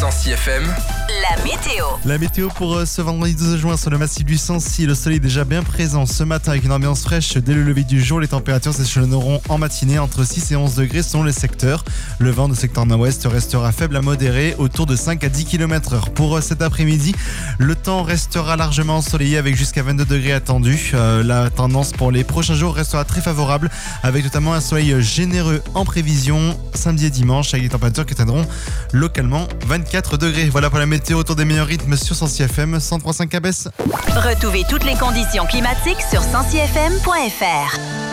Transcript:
Sancy FM. La météo. La météo pour ce vendredi 12 juin sur le massif du Sancy. Le soleil est déjà bien présent ce matin avec une ambiance fraîche dès le lever du jour. Les températures s'échelonneront en matinée entre 6 et 11 degrés selon les secteurs. Le vent de secteur nord-ouest restera faible à modéré autour de 5 à 10 km/h. Pour cet après-midi, le temps restera largement ensoleillé avec jusqu'à 22 degrés attendus. La tendance pour les prochains jours restera très favorable avec notamment un soleil généreux en prévision samedi et dimanche avec des températures qui atteindront localement 24 degrés. Voilà pour la météo autour des meilleurs rythmes sur Sancy FM 103.5 à Besse. Retrouvez toutes les conditions climatiques sur sancyfm.fr.